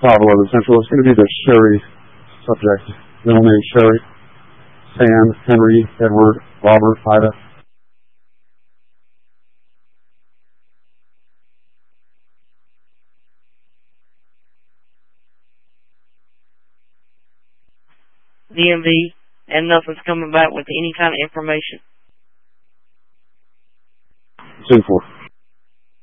title of essential. It's going to be the Sherry subject. Middle name Sherry. Sam, Henry, Edward, Robert, Ida. DMV, and nothing's coming back with any kind of information. 10-4.